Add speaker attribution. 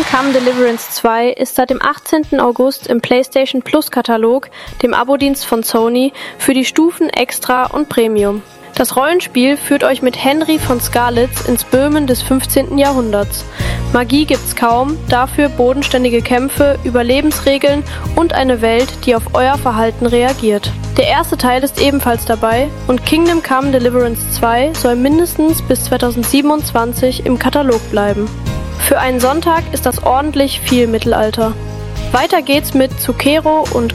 Speaker 1: Come Deliverance 2 ist seit dem 18. August im PlayStation Plus Katalog, dem Abo-Dienst von Sony, für die Stufen Extra und Premium. Das Rollenspiel führt euch mit Henry von Skalitz ins Böhmen des 15. Jahrhunderts. Magie gibt's kaum, dafür bodenständige Kämpfe, Überlebensregeln und eine Welt, die auf euer Verhalten reagiert. Der erste Teil ist ebenfalls dabei und Kingdom Come Deliverance 2 soll mindestens bis 2027 im Katalog bleiben. Für einen Sonntag ist das ordentlich viel Mittelalter. Weiter geht's mit Zucchero und